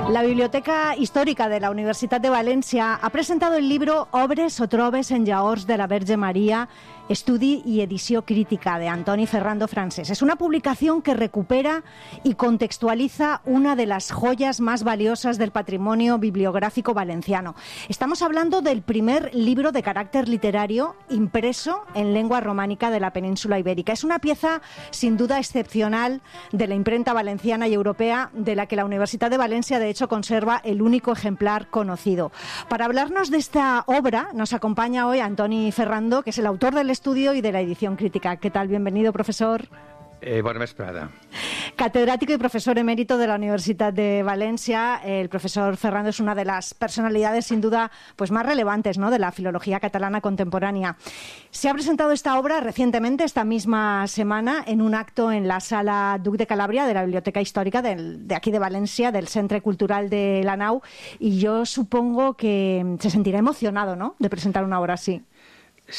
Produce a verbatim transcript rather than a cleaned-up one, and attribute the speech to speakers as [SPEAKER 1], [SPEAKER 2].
[SPEAKER 1] La Biblioteca Histórica de la Universitat de València ha presentado el libro Obres o trobes en llaors de la Verge María, estudi y edició crítica de Antoni Ferrando Francés. Es una publicación que recupera y contextualiza una de las joyas más valiosas del patrimonio bibliográfico valenciano. Estamos hablando del primer libro de carácter literario impreso en lengua románica de la península ibérica. Es una pieza sin duda excepcional de la imprenta valenciana y europea, de la que la Universitat de Valencia de hecho conserva el único ejemplar conocido. Para hablarnos de esta obra nos acompaña hoy Antoni Ferrando, que es el autor del estudio y de la edición crítica. ¿Qué tal? Bienvenido, profesor.
[SPEAKER 2] Eh, bona vesprada.
[SPEAKER 1] Catedrático y profesor emérito de la Universitat de Valencia, el profesor Ferrando es una de las personalidades sin duda pues más relevantes, ¿no?, de la filología catalana contemporánea. Se ha presentado esta obra recientemente, esta misma semana, en un acto en la Sala Duc de Calabria de la Biblioteca Histórica del, de aquí de Valencia, del Centre Cultural de la Nau, y yo supongo que se sentirá emocionado, ¿no?, de presentar una obra así.